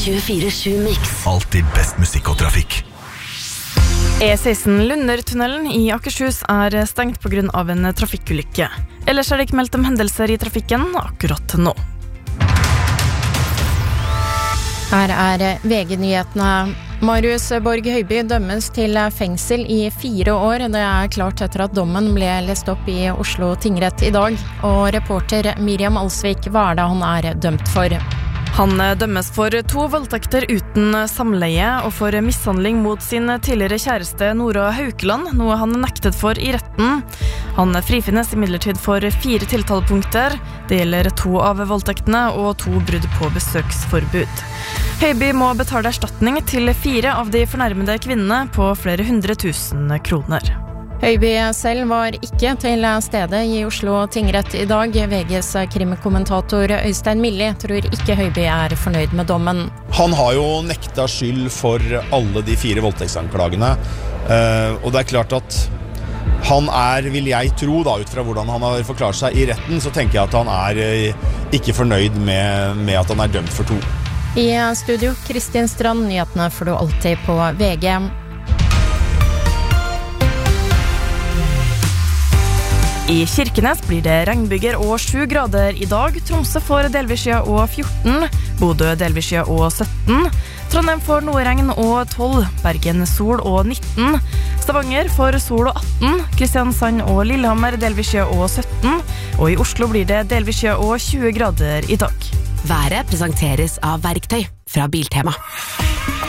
24/7 Mix. Alltid best musikk og trafikk. E16 Lundertunnelen i Akershus stengt på grunn av en trafikkulykke. Ellers det ikke meldt om hendelser i trafikken akkurat nå. Her VG-nyhetene. Marius Borg Høiby dømmes til fengsel i 4 år. Det klart etter at dommen ble lest opp i Oslo tingrett i dag. Og reporter Miriam Alsvik, hva det han dømt for? Han dømmes for 2 voldtekter uten samleie og for mishandling mot sin tidligere kjæreste Nora Haukeland, noe han nektet for i retten. Han frifinnes imidlertid for 4 tiltalepunkter. Det gjelder 2 av voldtektene og 2 brudd på besøksforbud. Høiby må betale erstatning til 4 av de fornærmede kvinnene på flere 100 000 kroner. Høiby selv var ikke til stede i Oslo tingrett i dag. VGs krimkommentator Øystein Milli tror ikke Høiby fornøyd med dommen. Han har jo nekta skyld for alle de 4 voldtektsanklagene, og det klart at han vil jeg tro da, ut fra hvordan han har forklart seg i retten, så tenker jeg at han ikke fornøyd med at han dømt for 2. I studio, Kristin Strand, nyhetene får du alltid på VG. I Kirkenes blir det regnbyger og 7 grader i dag. Tromsø får delvis skya og 14. Bodø delvis skya og 17. Trondheim får noe regn og 12. Bergen sol og 19. Stavanger får sol og 18. Kristiansand og Lillehammer delvis skya og 17. Og i Oslo blir det delvis skya og 20 grader i dag. Været presenteres av Verktøy fra Biltema.